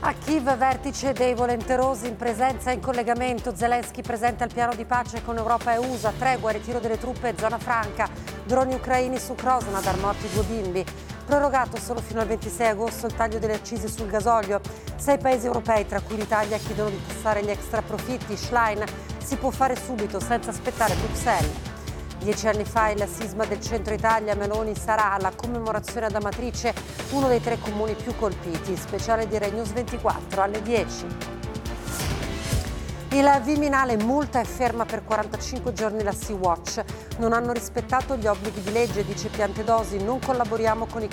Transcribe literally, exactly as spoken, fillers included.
A Kiev, vertice dei volenterosi in presenza e in collegamento. Zelensky presenta il piano di pace con Europa e U S A, tregua, ritiro delle truppe, zona franca, droni ucraini su Krasnodar, morti due bimbi. Prorogato solo fino al ventisei agosto il taglio delle accise sul gasolio. Sei paesi europei, tra cui l'Italia, chiedono di tassare gli extraprofitti. Schlein: si può fare subito, senza aspettare Bruxelles. Dieci anni fa il sisma del centro Italia, Meloni sarà alla commemorazione ad Amatrice, uno dei tre comuni più colpiti. Speciale di Rai News ventiquattro alle dieci. Il Viminale multa e ferma per quarantacinque giorni la Sea-Watch. Non hanno rispettato gli obblighi di legge, dice Piantedosi, non collaboriamo con i